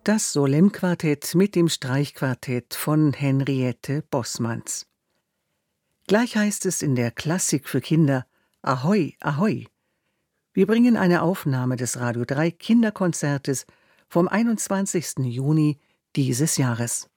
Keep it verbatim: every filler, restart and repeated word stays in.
Das Solem-Quartett mit dem Streichquartett von Henriette Bossmanns. Gleich heißt es in der Klassik für Kinder: Ahoi, ahoi! Wir bringen eine Aufnahme des Radio drei Kinderkonzertes vom einundzwanzigsten Juni dieses Jahres.